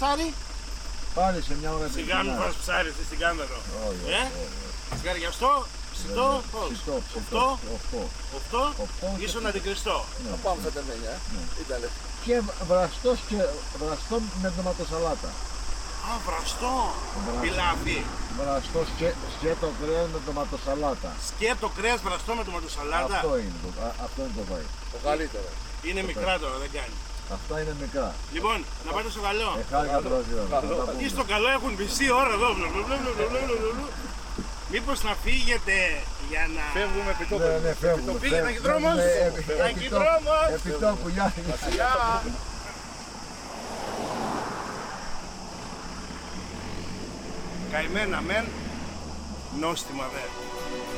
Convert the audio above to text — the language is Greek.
ψάρι. Πάλι σε μια ώρα Σιγά μην φας ψάρι στην κάμερα. Σιγαριαστό, ψητό, πώς. Οφτό, ίσον αντικριστό. Πάμε σε τεμέλια, ήτανε. Και βραστό με ντοματοσαλάτα. Α, βραστό. Πιλάφι. Βραστό σκέτο κρέας με ντοματοσαλάτα. Σκέτο κρέας βραστό με ντοματοσαλάτα. Αυτό είναι το βάει. Το καλύτερο. Είναι μικρά τώρα, δεν κάνει. Αυτά είναι μικρά. Λοιπόν, να πάτε στο καλό. Χάρηκα πρόεδρε. Εκεί στο καλό έχουν μισή ώρα εδώ. Μήπως να φύγετε για να... Φεύγουμε επί τόπου. Ναι, φεύγουμε. Πήγε, να έχει δρόμος. Να έχει δρόμος. Επί τόπου, γεια. Καημένα μεν, νόστιμα δε.